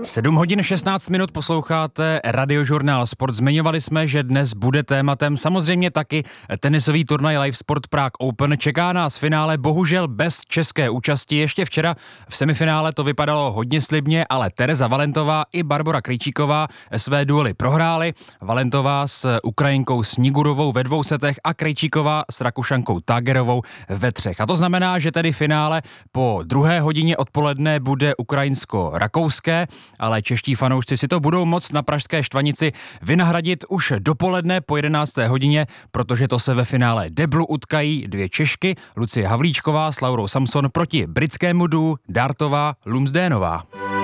7 hodin 16 minut posloucháte Radiožurnál Sport. Zmiňovali jsme, že dnes bude tématem samozřejmě taky tenisový turnaj Live Sport Prague Open. Čeká nás finále, bohužel bez české účasti. Ještě včera v semifinále to vypadalo hodně slibně, ale Tereza Valentová i Barbora Krejčíková své duely prohrály. Valentová s Ukrajinkou Snigurovou ve 2 setech a Krejčíková s Rakušankou Tagerovou ve 3. A to znamená, že tedy finále po 2. hodině odpoledne bude ukrajinsko-rakouské, ale čeští fanoušci si to budou moct na pražské Štvanici vynahradit už dopoledne po 11. hodině, protože to se ve finále deblu utkají 2 Češky, Lucie Havlíčková s Laurou Samson proti britskému duu Dartová Lumsdénová.